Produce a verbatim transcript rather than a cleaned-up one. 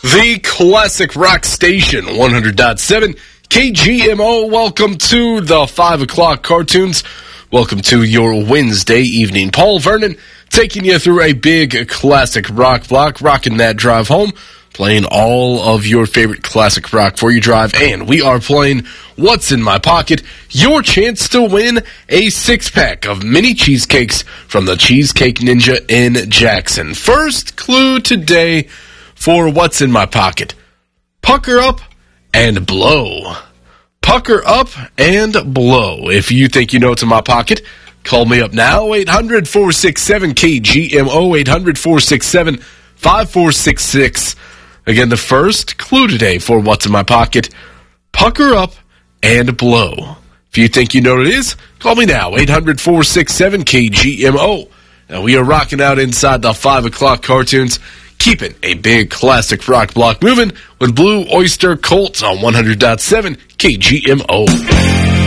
The Classic Rock Station, one hundred point seven K G M O. Welcome to the five o'clock cartoons. Welcome to your Wednesday evening. Paul Vernon taking you through a big classic rock block, rocking that drive home, playing all of your favorite classic rock for your drive, and we are playing What's in My Pocket, your chance to win a six-pack of mini cheesecakes from the Cheesecake Ninja in Jackson. First clue today for What's in My Pocket. Pucker up and blow. Pucker up and blow. If you think you know what's in my pocket, call me up now, eight hundred, four six seven, K G M O, eight hundred, four six seven, five four six six. Again, the first clue today for What's in My Pocket, pucker up and blow. If you think you know what it is, call me now, eight hundred, four six seven, K G M O. Now, we are rocking out inside the five o'clock cartoons, keeping a big classic rock block moving with Blue Oyster Cult on one hundred point seven K G M O.